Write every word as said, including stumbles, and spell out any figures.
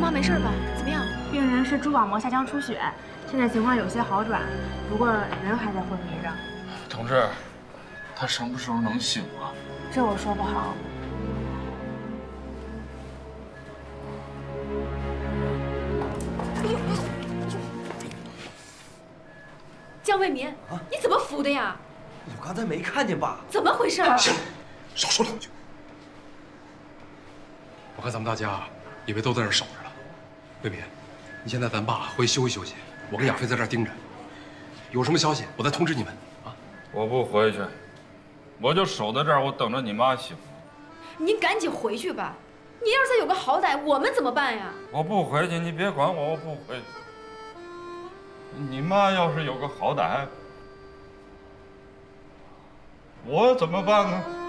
妈没事吧？怎么样？ 病人是蛛网膜下腔出血，现在情况有些好转，不过人还在昏迷着。 同志，他什么时候能醒啊？ 这我说不好。 江卫民，啊、你怎么扶的呀？ 我刚才没看见爸。 怎么回事啊？ 少说两句。我看咱们大家以为都在这守着了。卫民，你先带咱爸回去休息休息，我跟亚飞在这儿盯着。有什么消息，我再通知你们啊。 我不回去，我就守在这儿，我等着你妈醒。 您赶紧回去吧，你要是再有个好歹，我们怎么办呀？ 我不回去，你别管我，我不回去。你妈要是有个好歹，我怎么办呢？